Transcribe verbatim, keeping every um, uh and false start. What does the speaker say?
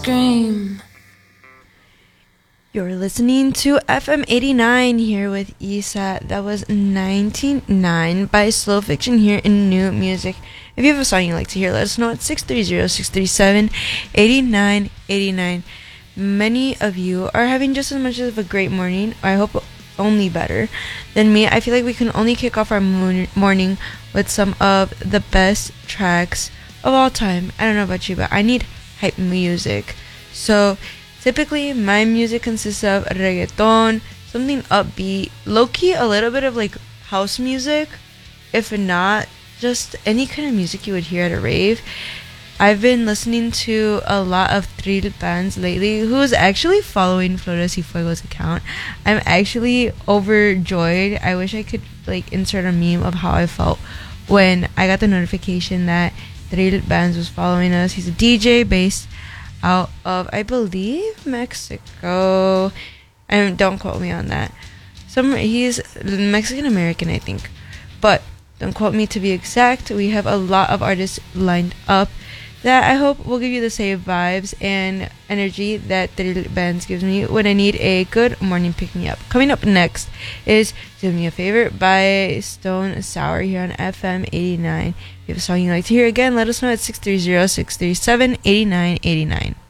scream. You're listening to F M eighty-nine here with Isa. That was ninety-nine by Slow Fiction here in New Music. If you have a song you'd like to hear, let us know at six three zero, six three seven, eight nine eight nine. Many of you are having just as much of a great morning, or I hope only better, than me. I feel like we can only kick off our moon- morning with some of the best tracks of all time. I don't know about you, but I need hype music. So typically my music consists of reggaeton, something upbeat, low-key a little bit of like house music, if not just any kind of music you would hear at a rave. I've been listening to a lot of thrill bands lately, who is actually following Flores y Fuego's account. I'm actually overjoyed. I wish I could like insert a meme of how I felt when I got the notification that Thrill Bands was following us. He's a D J based out of, I believe, Mexico. And don't quote me on that. Some he's Mexican American, I think, but don't quote me to be exact. We have a lot of artists lined up that I hope will give you the same vibes and energy that Thrill Bands gives me when I need a good morning pick-me-up. Coming up next is Do Me a Favor by Stone Sour here on F M eighty-nine. If you have a song you'd like to hear again, let us know at six three zero, six three seven, eight nine eight nine.